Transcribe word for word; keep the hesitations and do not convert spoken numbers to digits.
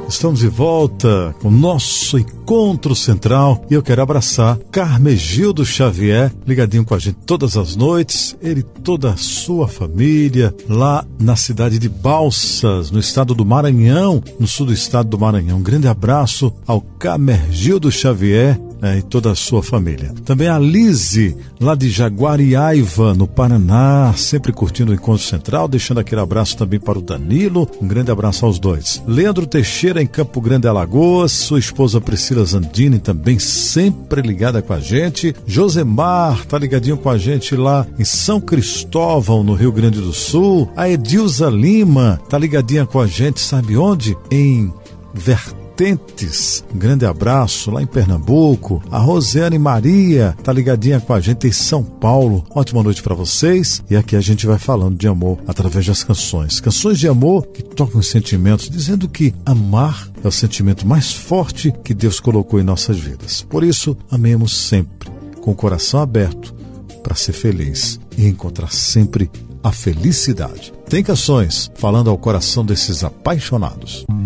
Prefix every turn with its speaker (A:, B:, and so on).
A: Estamos de volta com o nosso encontro central e eu quero abraçar Carmegildo Xavier, ligadinho com a gente todas as noites, ele e toda a sua família, lá na cidade de Balsas, no estado do Maranhão, no sul do estado do Maranhão. Um grande abraço ao Carmegildo Xavier, né, e toda a sua família. Também a Lise, lá de Jaguariaiva, no Paraná, sempre curtindo o Encontro Central, deixando aquele abraço também para o Danilo, um grande abraço aos dois. Leandro Teixeira, em Campo Grande, Alagoas, sua esposa Priscila Zandini, também sempre ligada com a gente. Josemar, tá ligadinho com a gente lá em São Cristóvão, no Rio Grande do Sul. A Edilza Lima, tá ligadinha com a gente, sabe onde? Em Vertentes. Um grande abraço lá em Pernambuco. A Rosiane Maria tá ligadinha com a gente em São Paulo. Ótima noite para vocês. E aqui a gente vai falando de amor através das canções. Canções de amor que tocam os sentimentos, dizendo que amar é o sentimento mais forte que Deus colocou em nossas vidas. Por isso, amemos sempre, com o coração aberto, para ser feliz e encontrar sempre a felicidade. Tem canções falando ao coração desses apaixonados.